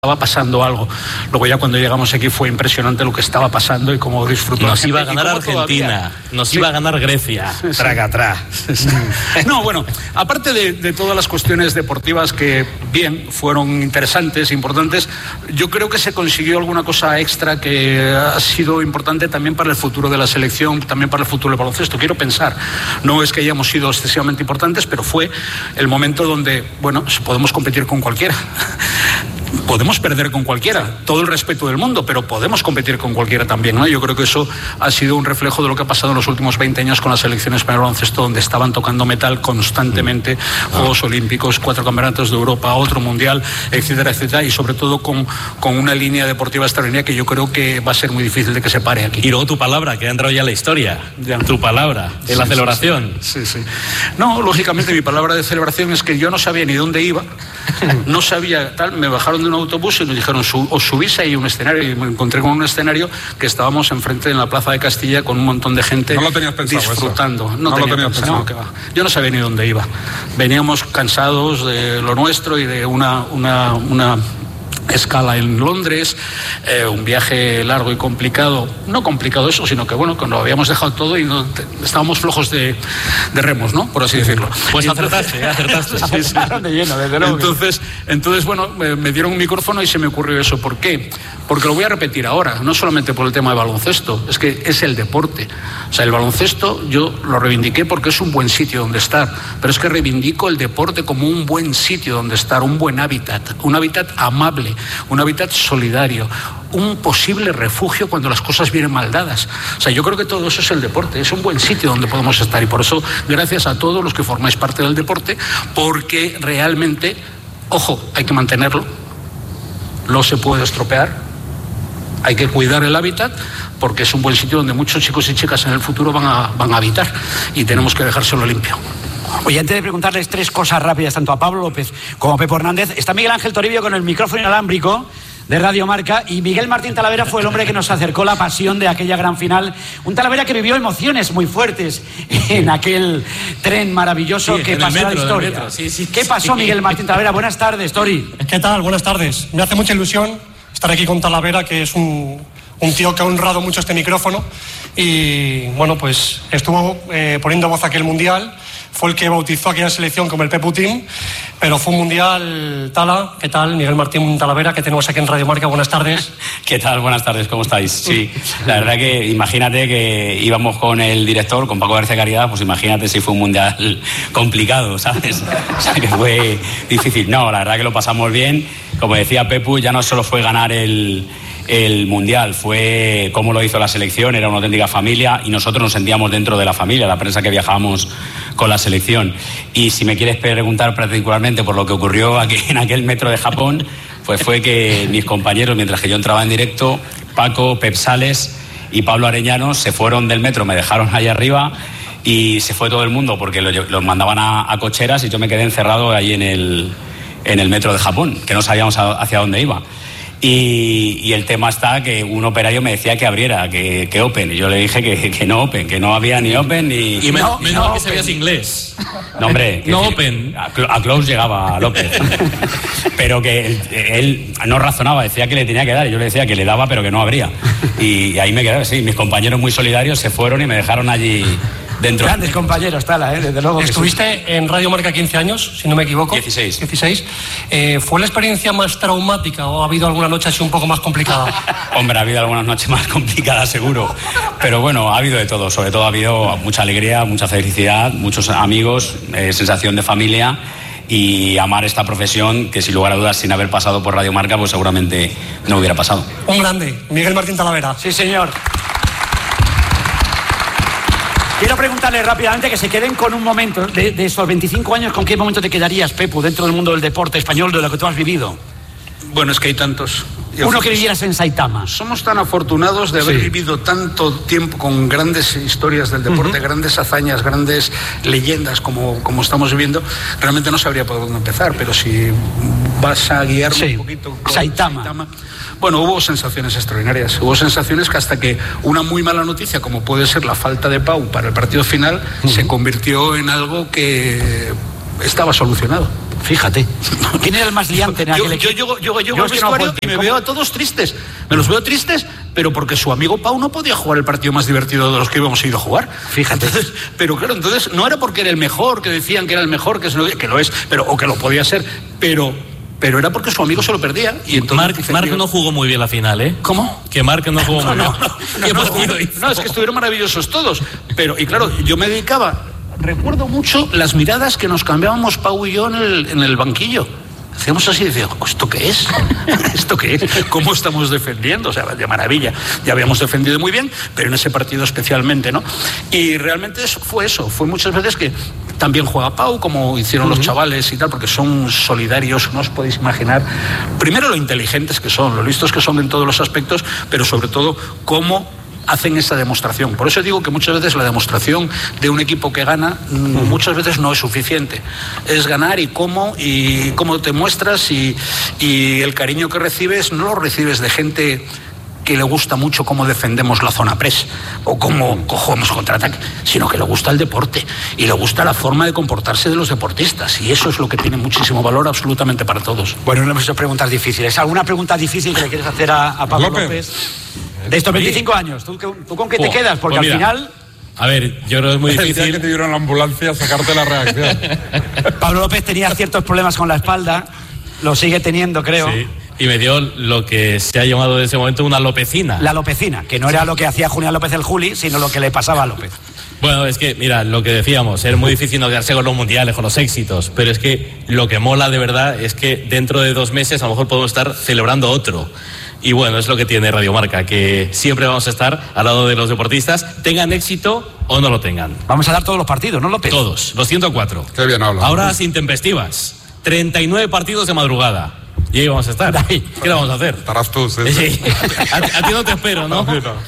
estaba pasando algo. Luego ya cuando llegamos aquí fue impresionante lo que estaba pasando y cómo disfrutó. Nos iba a ganar Argentina, nos iba a ganar Grecia. Tracatrá. No, bueno, aparte de todas las cuestiones deportivas que, bien, fueron interesantes, importantes, yo creo que se consiguió alguna cosa extra que ha sido importante también para el futuro de la selección, también para el futuro del baloncesto. Quiero pensar, no es que hayamos sido excesivamente importantes, pero fue el momento donde, bueno, podemos competir con cualquiera. Podemos perder con cualquiera, todo el respeto del mundo, pero podemos competir con cualquiera también, ¿no? Yo creo que eso ha sido un reflejo de lo que ha pasado en los últimos 20 años con la selección española de baloncesto, donde estaban tocando metal constantemente, Juegos Olímpicos, 4 campeonatos de Europa, otro mundial, etcétera, etcétera, y sobre todo con una línea deportiva extraordinaria que yo creo que va a ser muy difícil de que se pare aquí. Y luego tu palabra, que ha entrado ya en la historia, tu palabra, en la celebración. Sí. No, lógicamente mi palabra de celebración es que yo no sabía ni dónde iba, no sabía tal, me bajaron de un autobús y nos dijeron, os subís ahí a un escenario, y me encontré con un escenario que estábamos enfrente en la Plaza de Castilla con un montón de gente disfrutando. No lo tenías pensado. Yo no sabía ni dónde iba. Veníamos cansados de lo nuestro y de una escala en Londres, un viaje largo y complicado, no complicado eso, sino que bueno, cuando habíamos dejado todo y estábamos flojos de remos, ¿no? Por así decirlo. Pues acertaste. Sí. De lleno, desde luego. Entonces, bueno, me dieron un micrófono y se me ocurrió eso. ¿Por qué? Porque lo voy a repetir ahora, no solamente por el tema de baloncesto, es que es el deporte. O sea, el baloncesto yo lo reivindiqué porque es un buen sitio donde estar, pero es que reivindico el deporte como un buen sitio donde estar, un buen hábitat, un hábitat amable, un hábitat solidario, un posible refugio cuando las cosas vienen mal dadas. O sea, yo creo que todo eso es el deporte, es un buen sitio donde podemos estar, y por eso gracias a todos los que formáis parte del deporte, porque realmente, ojo, hay que mantenerlo, no se puede estropear, hay que cuidar el hábitat porque es un buen sitio donde muchos chicos y chicas en el futuro van a habitar, y tenemos que dejárselo limpio. Oye, antes de preguntarles 3 cosas rápidas tanto a Pablo López como a Pepe Hernández, está Miguel Ángel Toribio con el micrófono inalámbrico de Radio Marca, y Miguel Martín Talavera fue el hombre que nos acercó la pasión de aquella gran final, un Talavera que vivió emociones muy fuertes en aquel tren maravilloso que pasó a la historia. ¿Qué pasó, Miguel Martín Talavera? Buenas tardes, Tori. ¿Qué tal? Buenas tardes. Me hace mucha ilusión estar aquí con Talavera, que es un tío que ha honrado mucho este micrófono, y bueno, pues estuvo poniendo voz a aquel mundial. Fue el que bautizó aquella selección como el Pepu Team, pero fue un mundial. Tala, ¿qué tal? Miguel Martín Talavera, que tenemos aquí en Radio Marca. Buenas tardes. ¿Qué tal? Buenas tardes, ¿cómo estáis? Sí, la verdad que imagínate que íbamos con el director, con Paco García Caridad, pues imagínate si fue un mundial complicado, ¿sabes? O sea, que fue difícil. No, la verdad que lo pasamos bien. Como decía Pepu, ya no solo fue ganar el mundial, fue cómo lo hizo la selección, era una auténtica familia, y nosotros nos sentíamos dentro de la familia, la prensa que viajábamos con la selección. Y si me quieres preguntar particularmente por lo que ocurrió aquí en aquel metro de Japón, pues fue que mis compañeros, mientras que yo entraba en directo, Paco, Pep Sales y Pablo Areñano se fueron del metro, me dejaron ahí arriba y se fue todo el mundo porque los mandaban a cocheras, y yo me quedé encerrado ahí en el metro de Japón, que no sabíamos hacia dónde iba. Y el tema está que un operario me decía que abriera, que Open, y yo le dije que no Open, que no había ni Open ni... Y menos que sabías inglés. No, hombre. No Open. A Close llegaba López. Pero que él no razonaba, decía que le tenía que dar, y yo le decía que le daba pero que no abría. Y ahí me quedé, sí, mis compañeros muy solidarios se fueron y me dejaron allí... dentro. Grandes compañeros, Tala, desde luego. Estuviste en Radio Marca 15 años, si no me equivoco. 16. ¿Fue la experiencia más traumática o ha habido alguna noche así un poco más complicada? Hombre, ha habido algunas noches más complicadas, seguro. Pero bueno, ha habido de todo. Sobre todo ha habido mucha alegría, mucha felicidad, muchos amigos, sensación de familia y amar esta profesión que, sin lugar a dudas, sin haber pasado por Radio Marca, pues seguramente no hubiera pasado. Un grande, Miguel Martín Talavera. Sí, señor. Quiero preguntarle rápidamente que se queden con un momento de esos 25 años. ¿Con qué momento te quedarías, Pepu, dentro del mundo del deporte español, de lo que tú has vivido? Bueno, es que hay tantos. Uno que vivieras en Saitama. Somos tan afortunados de haber vivido tanto tiempo con grandes historias del deporte, grandes hazañas, grandes leyendas como estamos viviendo. Realmente no sabría por dónde empezar, pero si vas a guiarme un poquito con Saitama. Bueno, hubo sensaciones extraordinarias. Hubo sensaciones que hasta que una muy mala noticia, como puede ser la falta de Pau para el partido final, se convirtió en algo que estaba solucionado. Fíjate. ¿Quién era el más liante en aquel equipo? Yo al vestuario y me veo a todos tristes. Me los veo tristes, pero porque su amigo Pau no podía jugar el partido más divertido de los que íbamos a ir a jugar. Fíjate. Entonces, pero claro, entonces no era porque era el mejor, que decían que era el mejor, que lo es, o que lo podía ser, pero era porque su amigo se lo perdía. Y entonces Marc no jugó muy bien la final, ¿eh? ¿Cómo? Que Marc no jugó muy bien. No, es que estuvieron maravillosos todos. Y claro, yo me dedicaba... Recuerdo mucho las miradas que nos cambiábamos Pau y yo en el banquillo. Hacíamos así y decíamos, ¿esto qué es? ¿Esto qué es? ¿Cómo estamos defendiendo? O sea, de maravilla. Ya habíamos defendido muy bien, pero en ese partido especialmente, ¿no? Y realmente fue eso. Fue muchas veces que también juega Pau, como hicieron los chavales y tal, porque son solidarios, no os podéis imaginar. Primero lo inteligentes que son, lo listos que son en todos los aspectos, pero sobre todo cómo hacen esa demostración. Por eso digo que muchas veces la demostración de un equipo que gana muchas veces no es suficiente. Es ganar y cómo te muestras y el cariño que recibes no lo recibes de gente que le gusta mucho cómo defendemos la zona press o cómo jugamos contraataque, sino que le gusta el deporte y le gusta la forma de comportarse de los deportistas, y eso es lo que tiene muchísimo valor absolutamente para todos. Bueno, no hemos hecho preguntas difíciles. ¿Alguna pregunta difícil que le quieres hacer a Pablo López? De estos 25 años, ¿tú con qué te quedas? Porque al final... A ver, yo creo que es muy difícil. El día que te dieron la ambulancia a sacarte la reacción. Pablo López tenía ciertos problemas con la espalda, lo sigue teniendo, creo. Sí. Y me dio lo que se ha llamado en ese momento una lopecina. La lopecina, que no era lo que hacía Julián López el Juli, sino lo que le pasaba a López. Bueno, es que, mira, lo que decíamos, es muy difícil no quedarse con los mundiales, con los éxitos, pero es que lo que mola de verdad es que dentro de 2 meses a lo mejor podemos estar celebrando otro. Y bueno, es lo que tiene Radio Marca, que siempre vamos a estar al lado de los deportistas, tengan éxito o no lo tengan. Vamos a dar todos los partidos, ¿no, López? Todos, 204. Qué bien habla. Ahora sin tempestivas, 39 partidos de madrugada. Y ahí vamos a estar. ¿Qué le vamos a hacer? Estarás tú, sí. Sí. A ti no te espero, ¿no?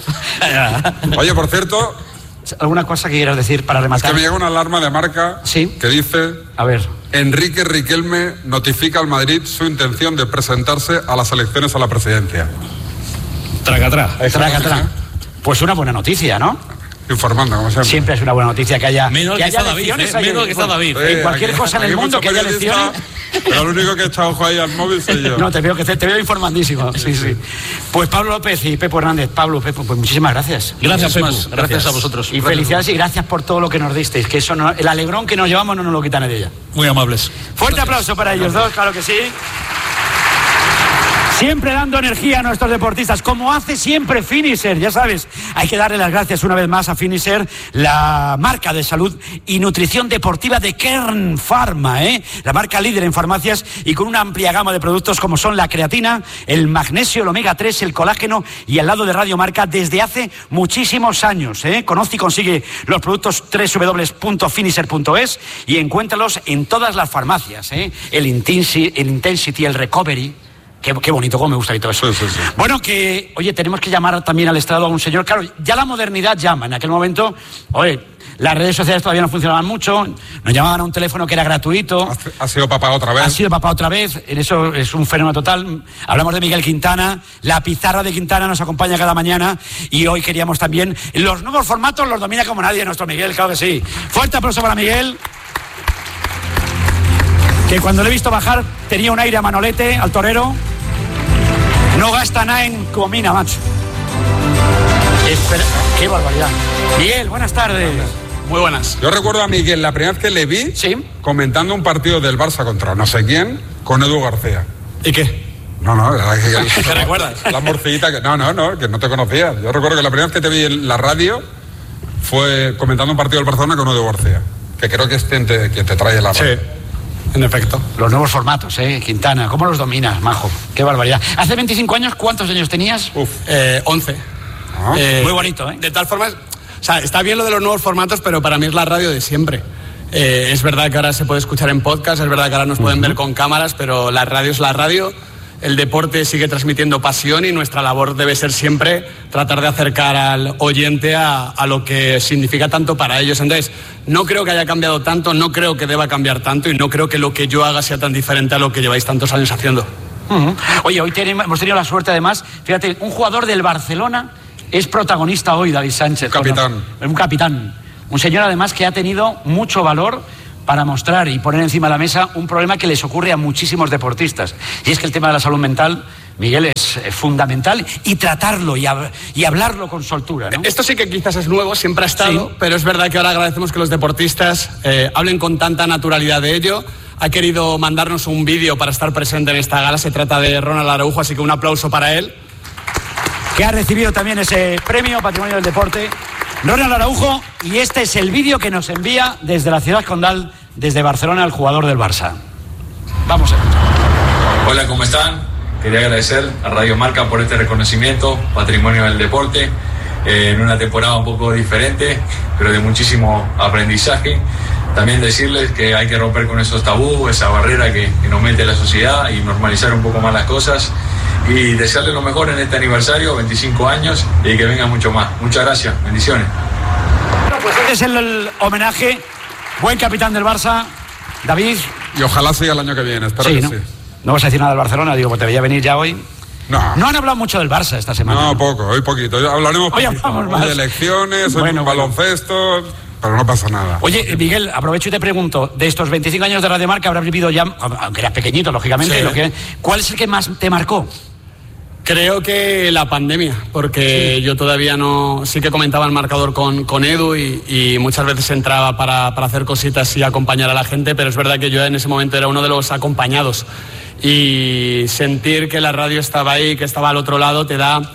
Oye, por cierto... ¿Alguna cosa que quieras decir para rematar? Es que me llega una alarma de Marca que dice... A ver. Enrique Riquelme notifica al Madrid su intención de presentarse a las elecciones a la presidencia. Tracatrá. Tracatrá. Pues una buena noticia, ¿no? Informando, como siempre. Siempre es una buena noticia que haya... Menos que está David, menos que está David. En cualquier cosa en el mundo que haya elecciones... Pero lo único que he echado ojo ahí al móvil soy yo. No, te veo informandísimo. Sí. Pues Pablo López y Pepo Hernández. Pablo, Pepo, pues muchísimas gracias. Gracias, Pepo. Gracias a vosotros. Y felicidades y gracias por todo lo que nos disteis. Que eso el alegrón que nos llevamos no nos lo quita nadie ya. Muy amables. Fuerte aplauso para ellos dos, claro que sí. Siempre dando energía a nuestros deportistas, como hace siempre Finisher, ya sabes. Hay que darle las gracias una vez más a Finisher, la marca de salud y nutrición deportiva de Kern Pharma, la marca líder en farmacias y con una amplia gama de productos como son la creatina, el magnesio, el omega 3, el colágeno y al lado de Radio Marca desde hace muchísimos años. Conoce y consigue los productos www.finisher.es y encuéntralos en todas las farmacias. El Intensity, el Recovery. Qué bonito, cómo me gusta y todo eso. Sí. Bueno, oye, tenemos que llamar también al estrado a un señor. Claro, ya la modernidad llama. En aquel momento, las redes sociales todavía no funcionaban mucho. Nos llamaban a un teléfono que era gratuito. ¿Ha sido papá otra vez? Ha sido papá otra vez. Eso es un fenómeno total. Hablamos de Miguel Quintana. La pizarra de Quintana nos acompaña cada mañana. Y hoy queríamos también... Los nuevos formatos los domina como nadie nuestro Miguel, claro que sí. Fuerte aplauso para Miguel. Que cuando le he visto bajar tenía un aire a Manolete, al torero. No gasta nada en comina, macho. Espera, qué barbaridad. Miguel, buenas tardes. Muy buenas. Yo recuerdo a Miguel la primera vez que le vi comentando un partido del Barça contra no sé quién con Edu García. ¿Y qué? No, ¿Te recuerdas? La morcillita que... No, que no te conocía. Yo recuerdo que la primera vez que te vi en la radio fue comentando un partido del Barcelona con Edu García, que creo que es quien te trae la radio. Sí. En efecto. Los nuevos formatos, Quintana, ¿cómo los dominas, majo? Qué barbaridad. Hace 25 años, ¿cuántos años tenías? 11. Muy bonito, De tal forma, o sea, está bien lo de los nuevos formatos, pero para mí es la radio de siempre. Es verdad que ahora se puede escuchar en podcast, es verdad que ahora nos pueden ver con cámaras, pero la radio es la radio. El deporte sigue transmitiendo pasión y nuestra labor debe ser siempre tratar de acercar al oyente a lo que significa tanto para ellos. Entonces, no creo que haya cambiado tanto, no creo que deba cambiar tanto y no creo que lo que yo haga sea tan diferente a lo que lleváis tantos años haciendo. Oye, hoy hemos tenido la suerte además, fíjate, un jugador del Barcelona es protagonista hoy, David Sánchez. Un capitán. Un capitán. Un señor además que ha tenido mucho valor para mostrar y poner encima de la mesa un problema que les ocurre a muchísimos deportistas. Y es que el tema de la salud mental, Miguel, es fundamental, y tratarlo y hablarlo con soltura, ¿no? Esto sí que quizás es nuevo, siempre ha estado, sí, pero es verdad que ahora agradecemos que los deportistas hablen con tanta naturalidad de ello. Ha querido mandarnos un vídeo para estar presente en esta gala. Se trata de Ronald Araujo, así que un aplauso para él. Que ha recibido también ese premio Patrimonio del Deporte. Ronald Araujo, y este es el vídeo que nos envía desde la ciudad condal, desde Barcelona, el jugador del Barça. Vamos a ver. Hola, ¿cómo están? Quería agradecer a Radio Marca por este reconocimiento, Patrimonio del Deporte, en una temporada un poco diferente, pero de muchísimo aprendizaje. También decirles que hay que romper con esos tabús, esa barrera que nos mete la sociedad, y normalizar un poco más las cosas. Y desearles lo mejor en este aniversario, 25 años, y que venga mucho más. Muchas gracias, bendiciones. Bueno, pues este es el homenaje, buen capitán del Barça, David. Y ojalá siga el año que viene, espero Sí, que ¿no? sí. No vas a decir nada del Barcelona, digo, pues te veía venir ya hoy. No. No han hablado mucho del Barça esta semana. No, poco, hoy poquito. Hablaremos Hoy poquito. hablamos Hoy más. de elecciones, hoy Bueno, baloncesto, pero no pasa nada. Oye, Miguel, aprovecho y te pregunto, de estos 25 años de Radio Marca habrás vivido ya, aunque eras pequeñito, lógicamente, Sí. ¿cuál es el que más te marcó? Creo que la pandemia, porque yo todavía no... Sí que comentaba el marcador con Edu y muchas veces entraba para hacer cositas y acompañar a la gente, pero es verdad que yo en ese momento era uno de los acompañados. Y sentir que la radio estaba ahí, que estaba al otro lado, te da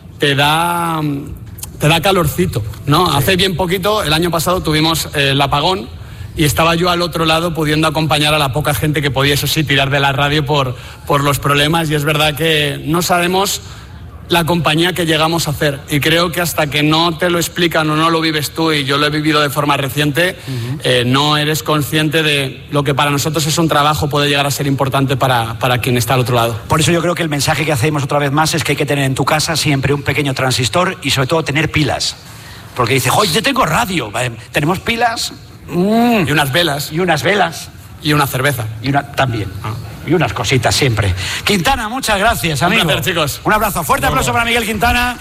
calorcito, ¿no? Sí. Hace bien poquito, el año pasado, tuvimos el apagón y estaba yo al otro lado pudiendo acompañar a la poca gente que podía, eso sí, tirar de la radio por los problemas, y es verdad que no sabemos la compañía que llegamos a hacer, y creo que hasta que no te lo explican o no lo vives tú, y yo lo he vivido de forma reciente, no eres consciente de lo que para nosotros es un trabajo, puede llegar a ser importante para quien está al otro lado. Por eso yo creo que el mensaje que hacemos otra vez más es que hay que tener en tu casa siempre un pequeño transistor y sobre todo tener pilas, porque dices, ¡oye, yo tengo radio! ¿Tenemos pilas? Y unas velas. Y unas velas. Y una cerveza. Y una también. Y unas cositas siempre. Quintana, muchas gracias, amigo. Un placer, chicos. Un abrazo. Fuerte aplauso para Miguel Quintana.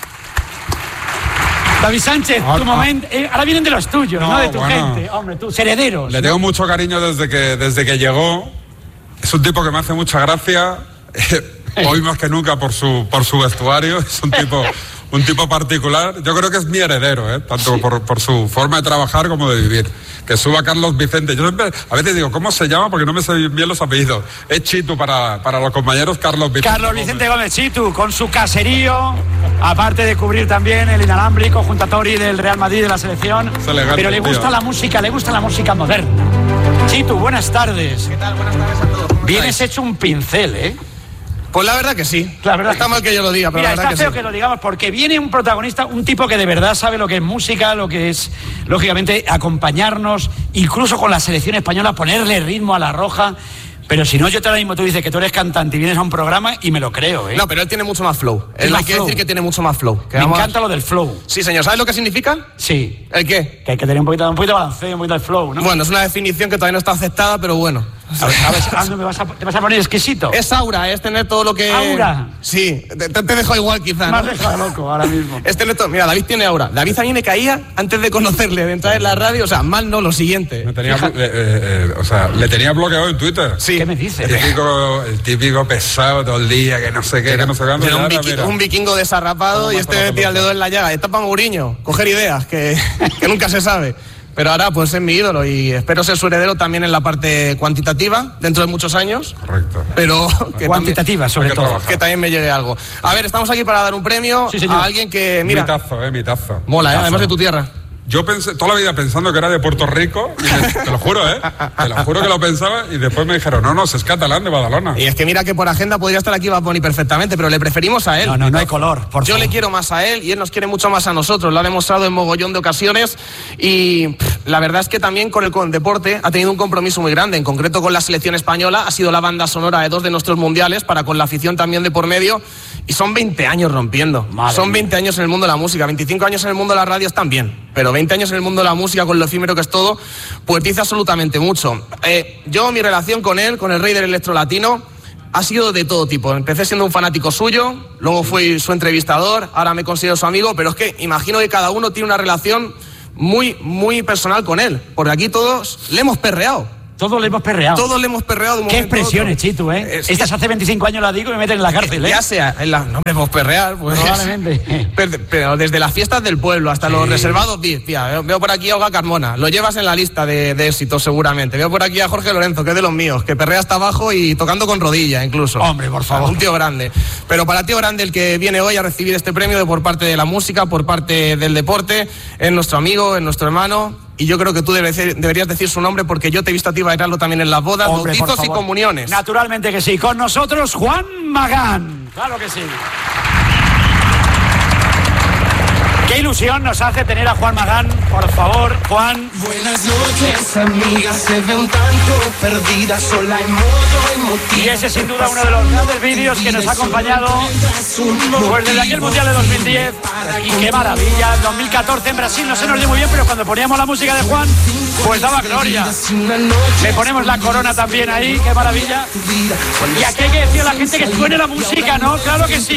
David Sánchez, tu momento. Ahora vienen de los tuyos, no de tu gente. Hombre, tus herederos. Le tengo mucho cariño desde que llegó. Es un tipo que me hace mucha gracia. Hoy más que nunca por su vestuario. Es un tipo particular. Yo creo que es mi heredero, tanto por su forma de trabajar como de vivir. Que suba Carlos Vicente. Yo siempre, a veces digo, ¿cómo se llama? Porque no me sé bien los apellidos. Es Chitu para los compañeros, Carlos Vicente. Carlos Vicente Gómez Chitu, con su caserío, aparte de cubrir también el inalámbrico junto a Tori del Real Madrid de la selección. Elegante, pero le gusta la música moderna. Chitu, buenas tardes. ¿Qué tal? Buenas tardes a todos. Vienes hecho un pincel, ¿eh? Pues la verdad que sí. La verdad está mal que yo lo diga, pero mira, la verdad está que feo sí. que lo digamos porque viene un protagonista, un tipo que de verdad sabe lo que es música, lo que es, lógicamente, acompañarnos, incluso con la selección española, ponerle ritmo a la roja. Pero si no, yo ahora mismo tú dices que tú eres cantante y vienes a un programa y me lo creo, ¿eh? No, pero él tiene mucho más flow. Él hay que decir que tiene mucho más flow. Me encanta lo del flow. Sí, señor. ¿Sabes lo que significa? Sí. ¿El qué? Que hay que tener un poquito de balanceo, un poquito de flow, ¿no? Bueno, es una definición que todavía no está aceptada, pero bueno. A ver, ¿te vas a poner exquisito? Es aura, es tener todo lo que... ¿Aura? Sí, te dejo igual quizá, Me has ¿no? dejado loco ahora mismo. Es tener todo... Mira, David tiene aura. David a mí me caía antes de conocerle, de entrar en la radio, o sea, mal no, lo siguiente. Le tenía bloqueado en Twitter. Sí. ¿Qué me dices? El típico pesado todo el día, que no sé qué, que no sé cuándo. Era un vikingo desarrapado y este metía el dedo en la llaga. Está para Mourinho, coger ideas, que nunca se sabe. Pero ahora pues es mi ídolo y espero ser su heredero también en la parte cuantitativa dentro de muchos años. Correcto. Pero que cuantitativa, sobre todo. trabajar. Que también me llegue algo. A ver, estamos aquí para dar un premio a alguien que, mira, Mitazo. mola, además de tu tierra. Yo pensé toda la vida pensando que era de Puerto Rico, y te lo juro, te lo juro que lo pensaba, y después me dijeron, no, es catalán de Badalona. Y es que mira que por agenda podría estar aquí Bad Bunny perfectamente, pero le preferimos a él. No hay color, por Yo favor. le quiero más a él y él nos quiere mucho más a nosotros, lo ha demostrado en mogollón de ocasiones y la verdad es que también con el deporte ha tenido un compromiso muy grande, en concreto con la selección española, ha sido la banda sonora de 2 de nuestros mundiales, para con la afición también de por medio, y son 20 años rompiendo. Son 20 años en el mundo de la música, 25 años en el mundo de la radio están bien, pero 20 años en el mundo de la música, con lo efímero que es todo, pues dice absolutamente mucho. Yo, mi relación con él, con el rey del electro latino, ha sido de todo tipo. Empecé siendo un fanático suyo, luego fui su entrevistador, ahora me considero su amigo, pero es que imagino que cada uno tiene una relación muy, muy personal con él, porque aquí todos le hemos perreado. Todos le hemos perreado. Todos le hemos perreado de un Qué momento a otro. expresiones, Chitu, ¿eh? Estas hace 25 años las digo y me meten en la cárcel, ¿eh? Ya sea, no me puedo perrear, pues. Probablemente. Pero desde las fiestas del pueblo hasta los reservados, tía, veo por aquí a Olga Carmona, lo llevas en la lista de éxitos seguramente. Veo por aquí a Jorge Lorenzo, que es de los míos, que perrea hasta abajo y tocando con rodilla incluso. Hombre, por favor. Un tío grande. Pero para tío grande el que viene hoy a recibir este premio por parte de la música, por parte del deporte, es nuestro amigo, es nuestro hermano. Y yo creo que tú deberías decir su nombre porque yo te he visto a ti bailarlo también en las bodas, hombre, bautizos y comuniones. Naturalmente que sí. Con nosotros, Juan Magán. Claro que sí. Qué ilusión nos hace tener a Juan Magán. Por favor, Juan. Buenas noches, amigas. Se ve un tanto perdida, sola en modo emotivo. Y ese sin duda uno de los grandes vídeos que nos ha acompañado pues desde aquel Mundial de 2010. Y qué maravilla. 2014 en Brasil no se nos dio muy bien, pero cuando poníamos la música de Juan, pues daba gloria. Le ponemos la corona también ahí, qué maravilla. Y aquí hay que decir a la gente que suene la música, ¿no? Claro que sí.